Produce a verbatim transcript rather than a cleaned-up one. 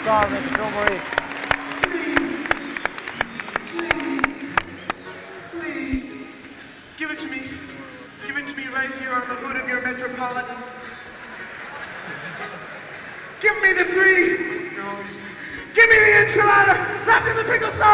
song with Phil Maurice. Please, give it to me. Give it to me right here on the hood of your Metropolitan. Give me the three. No. Give me the enchilada wrapped in the pickle sauce.